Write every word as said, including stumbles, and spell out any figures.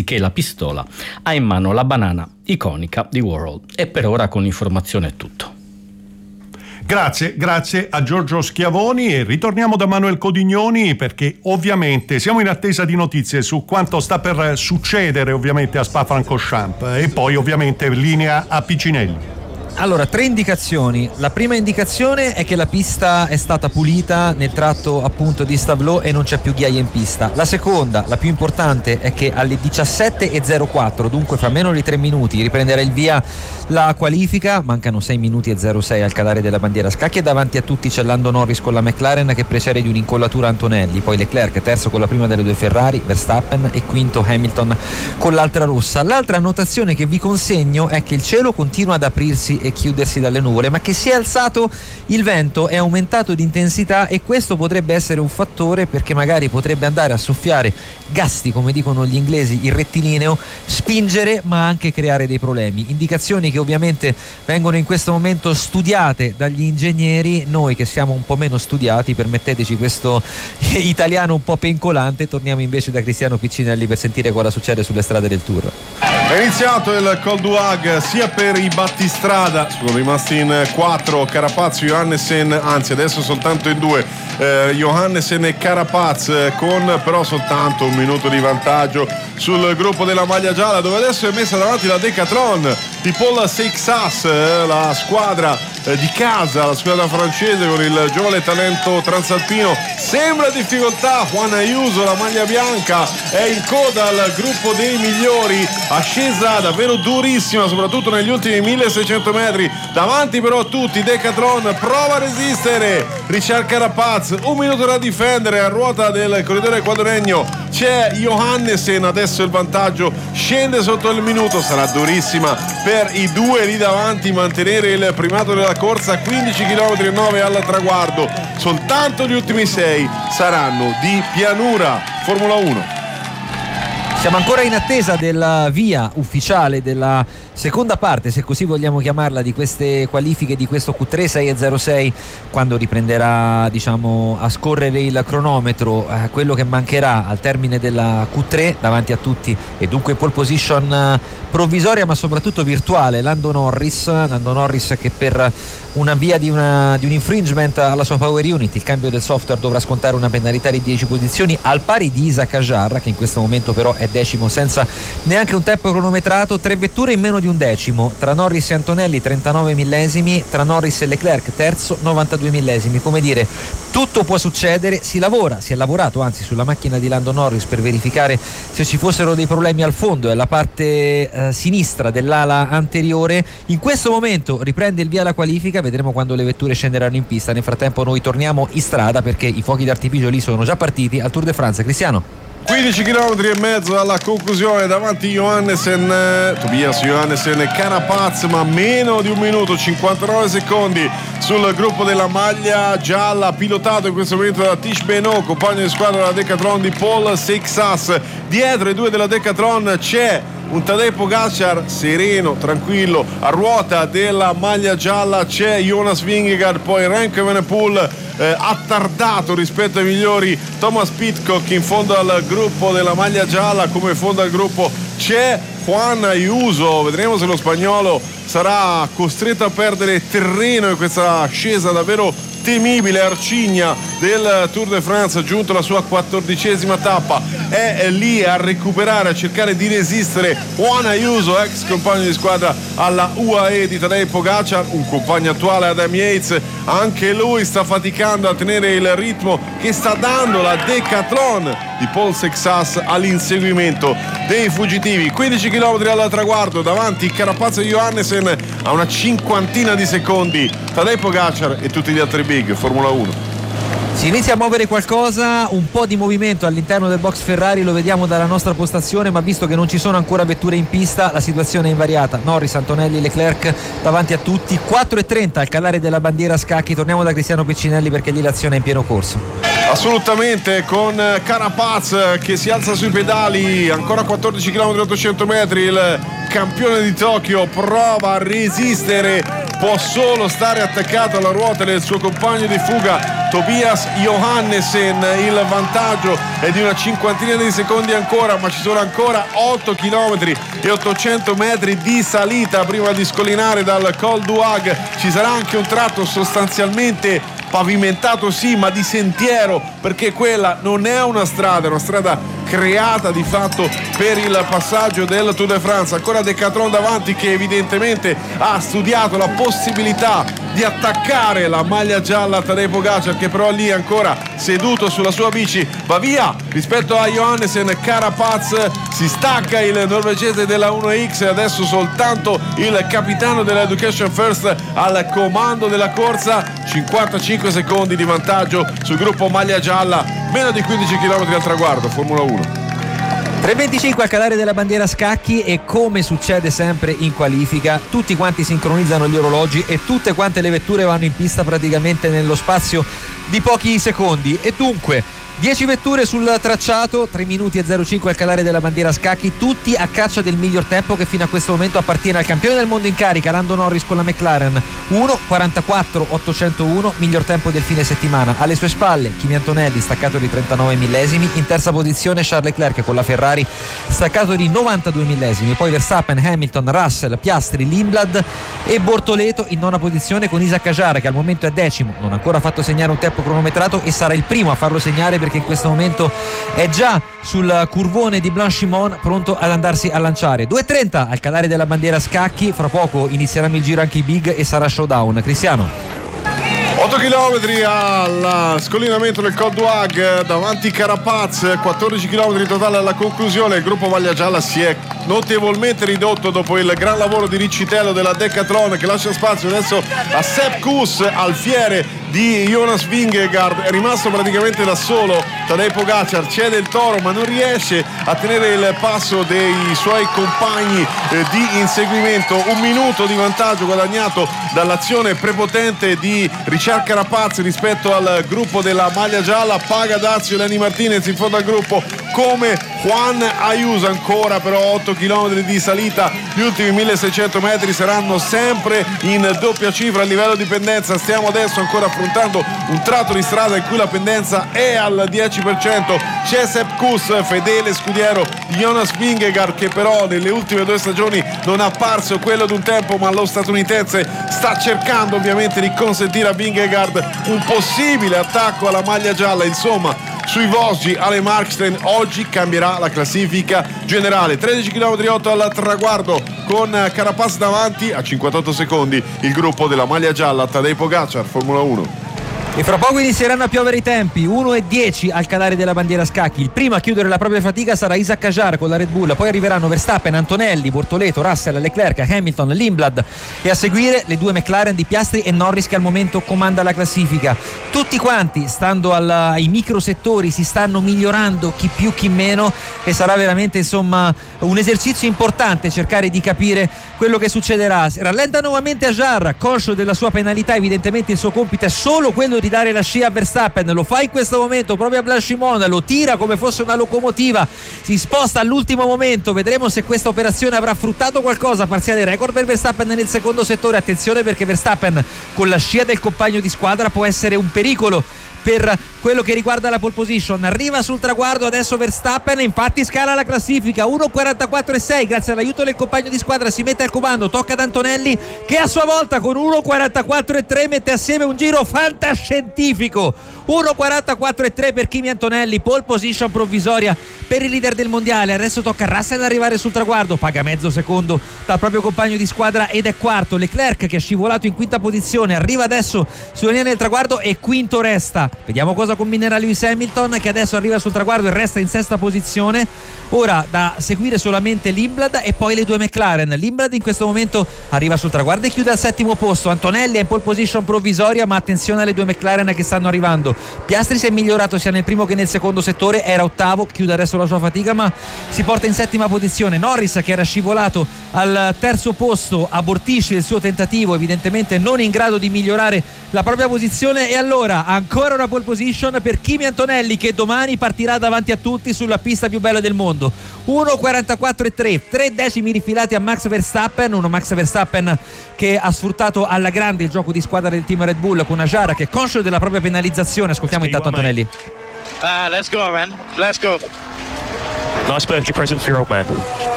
che la pistola ha in mano la banana iconica di Warhol. E per ora con l'informazione è tutto. Grazie, grazie a Giorgio Schiavoni e ritorniamo da Manuel Codignoni perché ovviamente siamo in attesa di notizie su quanto sta per succedere ovviamente a Spa-Francorchamps e poi ovviamente linea a Piccinelli. Allora, tre indicazioni. La prima indicazione è che la pista è stata pulita nel tratto appunto di Stavelot e non c'è più ghiaia in pista. La seconda, la più importante, è che alle diciassette e zero quattro, dunque fra meno di tre minuti, riprenderà il via la qualifica. Mancano sei minuti e zero sei al calare della bandiera scacchi e davanti a tutti c'è Lando Norris con la McLaren che precede di un'incollatura Antonelli, poi Leclerc terzo con la prima delle due Ferrari, Verstappen e quinto Hamilton con l'altra rossa. L'altra annotazione che vi consegno è che il cielo continua ad aprirsi e chiudersi dalle nuvole, ma che si è alzato il vento, è aumentato di intensità e questo potrebbe essere un fattore perché magari potrebbe andare a soffiare gasti, come dicono gli inglesi, il rettilineo, spingere ma anche creare dei problemi. Indicazioni che ovviamente vengono in questo momento studiate dagli ingegneri. Noi che siamo un po' meno studiati, permetteteci questo italiano un po' pencolante, torniamo invece da Cristiano Piccinelli per sentire cosa succede sulle strade del Tour. È iniziato il Col du Hag sia per i battistrada, sono rimasti in quattro Carapaz, Johannessen, anzi adesso soltanto in due, eh, Johannessen e Carapaz, eh, con però soltanto un minuto di vantaggio sul gruppo della maglia gialla, dove adesso è messa davanti la Decathlon di Paul Seixas, eh, la squadra eh, di casa, la squadra francese con il giovane talento transalpino. Sembra difficoltà, Juan Ayuso, la maglia bianca, è in coda al gruppo dei migliori, ascesa davvero durissima, soprattutto negli ultimi milleseicento metri, davanti però a tutti Decathlon, prova a resistere Richard Carapaz, un minuto da difendere, a ruota del corridore equadoregno c'è Johannessen, adesso il vantaggio scende sotto il minuto, sarà durissima per i due lì davanti mantenere il primato della corsa, quindici chilometri e nove al traguardo, soltanto gli ultimi sei saranno di pianura. Formula uno. Siamo ancora in attesa della via ufficiale della seconda parte, se così vogliamo chiamarla, di queste qualifiche, di questo Q tre sei e zero sei, quando riprenderà, diciamo, a scorrere il cronometro. Eh, quello che mancherà al termine della Q tre davanti a tutti e dunque pole position eh, provvisoria ma soprattutto virtuale, Lando Norris Lando Norris che per una via di, una, di un infringement alla sua power unit, il cambio del software, dovrà scontare una penalità di dieci posizioni al pari di Isaac Ajar, che in questo momento però è decimo senza neanche un tempo cronometrato. Tre vetture in meno di un decimo, tra Norris e Antonelli trentanove millesimi, tra Norris e Leclerc terzo novantadue millesimi. Come dire, tutto può succedere, si lavora, si è lavorato anzi sulla macchina di Lando Norris per verificare se ci fossero dei problemi al fondo e alla parte eh, sinistra dell'ala anteriore. In questo momento riprende il via la qualifica, vedremo quando le vetture scenderanno in pista. Nel frattempo noi torniamo in strada perché i fuochi d'artificio lì sono già partiti al Tour de France. Cristiano. quindici chilometri e mezzo dalla conclusione, davanti Johannessen, eh, Tobias Johannessen e Carapaz, ma meno di un minuto, cinquantanove secondi sul gruppo della maglia gialla, pilotato in questo momento da Tish Benoît, compagno di squadra della Decathlon di Paul Seixas. Dietro i due della Decathlon c'è un Tadej Pogacar sereno, tranquillo, a ruota della maglia gialla c'è Jonas Vingegaard, poi Remco Evenepoel eh, attardato rispetto ai migliori Thomas Pidcock in fondo al gruppo della maglia gialla. Come fondo al gruppo c'è Juan Ayuso, vedremo se lo spagnolo sarà costretto a perdere terreno in questa ascesa davvero temibile, arcigna del Tour de France, giunto alla sua quattordicesima tappa, è lì a recuperare, a cercare di resistere Juan Ayuso, ex compagno di squadra alla U A E di Tadej Pogacar, un compagno attuale Adam Yates, anche lui sta faticando a tenere il ritmo che sta dando la Decathlon di Paul Seixas all'inseguimento dei fuggitivi. Quindici chilometri al traguardo, davanti Carapaz e Johannessen a una cinquantina di secondi Tadej Pogacar e tutti gli altri big. Formula uno. Si inizia a muovere qualcosa, un po' di movimento all'interno del box Ferrari, lo vediamo dalla nostra postazione, ma visto che non ci sono ancora vetture in pista la situazione è invariata. Norris, Antonelli, Leclerc davanti a tutti, quattro e trenta al calare della bandiera a scacchi. Torniamo da Cristiano Piccinelli perché lì l'azione è in pieno corso. Assolutamente, con Carapaz che si alza sui pedali, ancora quattordici chilometri ottocento metri, il campione di Tokyo prova a resistere, può solo stare attaccato alla ruota del suo compagno di fuga Tobias Johannesen. Il vantaggio è di una cinquantina di secondi ancora, ma ci sono ancora otto chilometri e ottocento metri di salita prima di scollinare dal Col du Hag. Ci sarà anche un tratto sostanzialmente pavimentato, sì, ma di sentiero, perché quella non è una strada, è una strada creata di fatto per il passaggio del Tour de France. Ancora Decathlon davanti, che evidentemente ha studiato la possibilità di attaccare la maglia gialla a Tadej Pogacar, che però lì ancora seduto sulla sua bici va via rispetto a Johannesen. Carapaz, si stacca il norvegese della uno X e adesso soltanto il capitano dell'Education First al comando della corsa. Cinquantacinque secondi di vantaggio sul gruppo maglia gialla, meno di quindici chilometri al traguardo. Formula uno. tre e venticinque al calare della bandiera scacchi, e come succede sempre in qualifica tutti quanti sincronizzano gli orologi e tutte quante le vetture vanno in pista praticamente nello spazio di pochi secondi, e dunque dieci vetture sul tracciato, tre minuti e zero cinque al calare della bandiera scacchi, tutti a caccia del miglior tempo che fino a questo momento appartiene al campione del mondo in carica, Lando Norris con la McLaren. Uno quarantaquattro ottocentouno, miglior tempo del fine settimana. Alle sue spalle Kimi Antonelli, staccato di trentanove millesimi. In terza posizione Charles Leclerc con la Ferrari, staccato di novantadue millesimi. Poi Verstappen, Hamilton, Russell, Piastri, Lindblad e Bortoleto in nona posizione, con Isack Hadjar che al momento è decimo, non ha ancora fatto segnare un tempo cronometrato e sarà il primo a farlo segnare, perché in questo momento è già sul curvone di Blanchimont, pronto ad andarsi a lanciare. Due e trenta al calare della bandiera scacchi, fra poco inizieranno il giro anche i big e sarà showdown. Cristiano. otto chilometri al scollinamento del Col du Hag, davanti Carapaz, quattordici chilometri totale alla conclusione. Il gruppo maglia gialla si è notevolmente ridotto dopo il gran lavoro di Riccitello della Decathlon, che lascia spazio adesso a Sepp Kuss, alfiere di Jonas Vingegaard. È rimasto praticamente da solo Tadej Pogacar, cede il toro ma non riesce a tenere il passo dei suoi compagni eh, di inseguimento. Un minuto di vantaggio guadagnato dall'azione prepotente di Richard Carapaz rispetto al gruppo della maglia gialla. Paga Dazio e Lenny Martinez in fondo al gruppo, come Juan Ayuso. Ancora però otto chilometri di salita, gli ultimi milleseicento metri saranno sempre in doppia cifra a livello di pendenza. Stiamo adesso ancora affrontando un tratto di strada in cui la pendenza è al dieci per cento. C'è Sepp Kuss, fedele scudiero di Jonas Vingegaard, che però nelle ultime due stagioni non ha apparso quello di un tempo, ma lo statunitense sta cercando ovviamente di consentire a Vingegaard un possibile attacco alla maglia gialla. Insomma, sui Vosgi Ale Markstein oggi cambierà la classifica generale. Tredici chilometri otto al traguardo, con Carapaz davanti a cinquantotto secondi il gruppo della maglia gialla Tadej Pogacar. Formula uno. E fra poco inizieranno a piovere i tempi. Uno e dieci al calare della bandiera scacchi. Il primo a chiudere la propria fatica sarà Isack Hadjar con la Red Bull, poi arriveranno Verstappen, Antonelli, Bortoleto, Russell, Leclerc, Hamilton, Lindblad, e a seguire le due McLaren di Piastri e Norris, che al momento comanda la classifica. Tutti quanti, stando alla, ai microsettori, si stanno migliorando, chi più chi meno, e sarà veramente insomma un esercizio importante cercare di capire quello che succederà. Rallenta nuovamente Hadjar, conscio della sua penalità. Evidentemente il suo compito è solo quello di dare la scia a Verstappen, lo fa in questo momento proprio a Blanchimont, lo tira come fosse una locomotiva, si sposta all'ultimo momento. Vedremo se questa operazione avrà fruttato qualcosa. Parziale record per Verstappen nel secondo settore. Attenzione, perché Verstappen con la scia del compagno di squadra può essere un pericolo per quello che riguarda la pole position. Arriva sul traguardo adesso Verstappen, infatti scala la classifica, uno quarantaquattro e sei, grazie all'aiuto del compagno di squadra si mette al comando, tocca ad Antonelli, che a sua volta con uno quarantaquattro e tre mette assieme un giro fantascientifico. uno quarantaquattro e tre per Kimi Antonelli, pole position provvisoria per il leader del mondiale. Adesso tocca a Russell arrivare sul traguardo, paga mezzo secondo dal proprio compagno di squadra ed è quarto. Leclerc, che è scivolato in quinta posizione, arriva adesso sulla linea del traguardo e quinto resta. Vediamo cosa combinerà Lewis Hamilton, che adesso arriva sul traguardo e resta in sesta posizione. Ora da seguire solamente Lindblad e poi le due McLaren. Lindblad in questo momento arriva sul traguardo e chiude al settimo posto. Antonelli è in pole position provvisoria, ma attenzione alle due McLaren che stanno arrivando. Piastri si è migliorato sia nel primo che nel secondo settore, era ottavo, chiude adesso la sua fatica ma si porta in settima posizione. Norris, che era scivolato al terzo posto, abortisce il suo tentativo, evidentemente non in grado di migliorare la propria posizione, e allora ancora una pole position per Kimi Antonelli, che domani partirà davanti a tutti sulla pista più bella del mondo. uno quarantaquattro e tre, tre decimi rifilati a Max Verstappen, uno Max Verstappen che ha sfruttato alla grande il gioco di squadra del team Red Bull con Najara, che è conscio della propria penalizzazione. Ascoltiamo intanto Antonelli. Uh, let's go, man. Let's go. Nice birthday present for your old man.